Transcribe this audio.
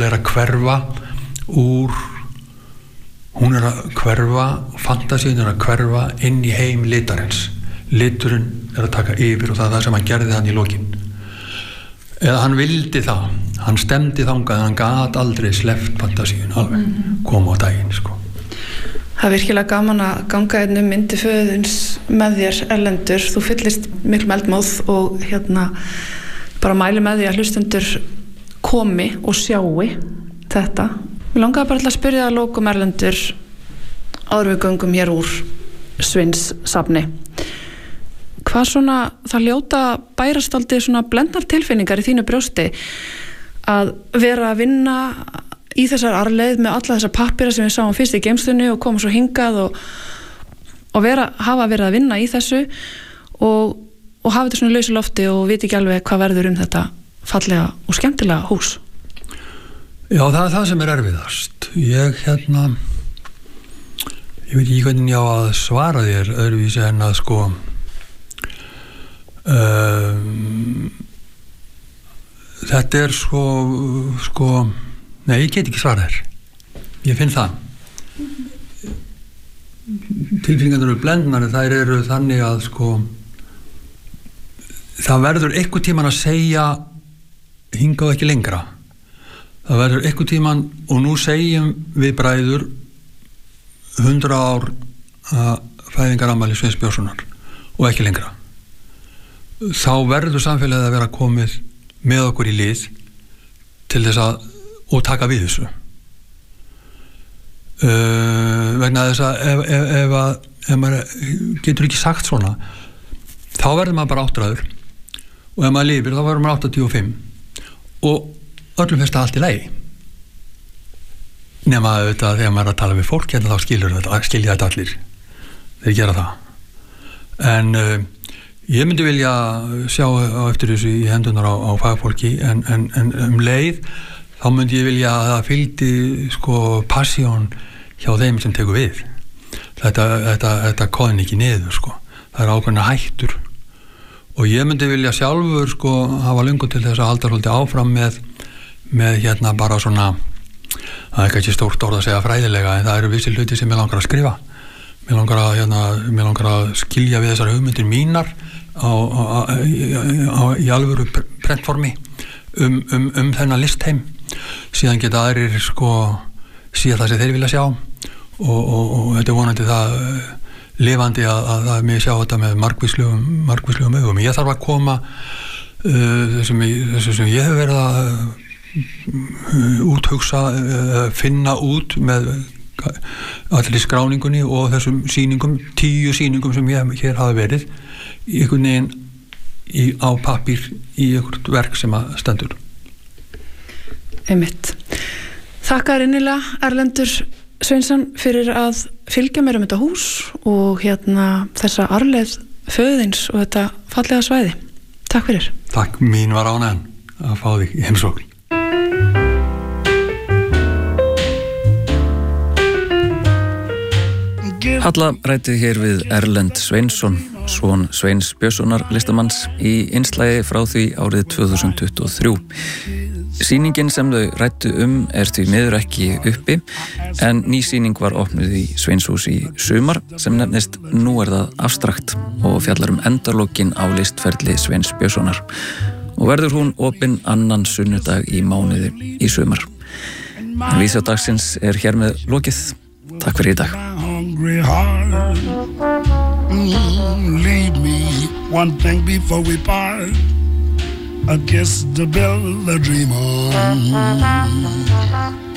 bókstaflega að hverfa úr, hún að hverfa, fantasíun að hverfa inn í heim litarins. Liturinn að taka yfir og það sem hann gerði hann í lokin. Eða hann vildi það, hann stemdi þangað en hann gat aldrei sleppt fantasíun alveg, koma á daginn sko. Það virkilega gaman að ganga myndi föðuns með þér, Erlendur. Þú fyllist miklum eldmóð og bara mæli með því að hlustendur komi og sjáu þetta. Mér langaði bara að spyrja að lokum, Erlendur, áður við göngum hér úr Sveins safni. Hvað svona, það ljóta bærast aldrei svona blendnar tilfinningar í þínu brjósti að vera að vinna í þessar arfleið með alla þessar pappíra sem við sáum fyrst í geimstunni og koma svo hingað og hafa verið að vinna í þessu og hafa þetta svona lausu lofti og viti ekki alveg hvað verður þetta fallega og skemmtilega hús. Já, það er það sem er erfiðast. Ég veit ekki hvernig ég á að svara þér öðruvísi en að sko þetta er sko nei, ég get ekki svara þér. Ég finn það. Tilfinningarnar eru blendnar, þær eru þannig að sko það verður einhvern tímann að segja hingað ekki lengra. Það verður einhvern tímann og nú segjum við bræður 100 ár fæðingarafmæli Sveins Björnssonar og ekki lengra. Þá verður samfélagið að vera komið með okkur í lið til þess að og taka við þessu vegna þess að ef maður getur ekki sagt svona þá verður maður bara 8 og ef maður lifir þá verður maður 85 og öllum finnst það allt í lagi nema auðvitað þegar maður er að tala við fólk þá skilja þetta allir þeir gera það en ég myndi vilja sjá á eftir þessu í hendunar á fagfólki en leið þá myndi ég vilja að það fylgdi sko passjón hjá þeim sem tekur við. Þetta koðin ekki niður sko. Það er ákveðna hættur og ég myndi vilja sjálfur sko hafa löngu til þess að halda svolítið áfram með bara svona það er ekki stórt orð að segja fræðilega en það eru vissi hluti sem ég langar að skrifa. Mér langar að skilja við þessar hugmyndir mínar í alvöru prentformi þennan listheim síðan geta aðrir sko síðan það sem þeir vilja sjá og þetta er vonandi það lifandi að það með sjá þetta með margvíslegum augum. Ég þarf að koma þessu sem ég hef verið að úthugsa finna út með allir skráningunni og þessum sýningum 10 sýningum sem hér hafa verið einhvern veginn á pappír í einhvert verk sem að stendur. Einmitt. Þakka innilega Erlendur Sveinsson fyrir að fylgja mér þetta hús og þessa arfleið föðins og þetta fallega svæði. Takk fyrir. Takk, mín var ánægjan að fá þig í heimsókn. Halla rætti hér við Erlend Sveinsson, son Sveins Björnssonar listamanns í innslagi frá því árið 2023. Sýningin sem þau rættu er því miður ekki uppi en ný sýning var opnuð í Sveinshús í sumar sem nefnist Nú er það abstrakt og fjallar endalokin á listferli Sveins Björnssonar og verður hún opin annan sunnudag í mánuði í sumar. Vísjá dagsins er hér með lokið. Takk fyrir í dag. Leave me one thing before we part. A kiss to build a dream on.